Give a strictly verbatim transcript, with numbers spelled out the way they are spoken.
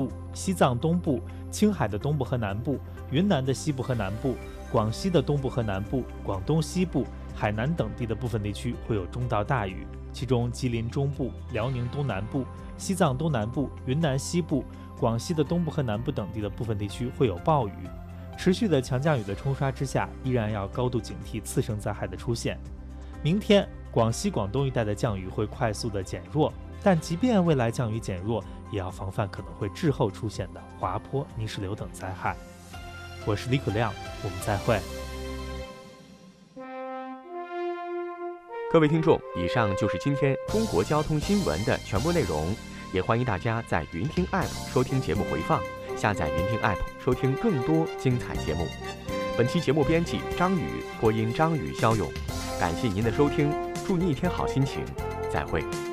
部、西藏东部、青海的东部和南部、云南的西部和南部、广西的东部和南部、广东西部、海南等地的部分地区会有中到大雨，其中吉林中部、辽宁东南部、西藏东南部、云南西部、广西的东部和南部等地的部分地区会有暴雨。持续的强降雨的冲刷之下，依然要高度警惕次生灾害的出现。明天广西、广东一带的降雨会快速的减弱，但即便未来降雨减弱，也要防范可能会滞后出现的滑坡、泥石流等灾害。我是李可亮，我们再会。 各位听众，以上就是今天中国交通新闻的全部内容，也欢迎大家在云听 App 收听节目回放，下载云听 App 收听更多精彩节目。本期节目编辑张宇，播音张宇、肖勇，感谢您的收听，祝你一天好心情，再会。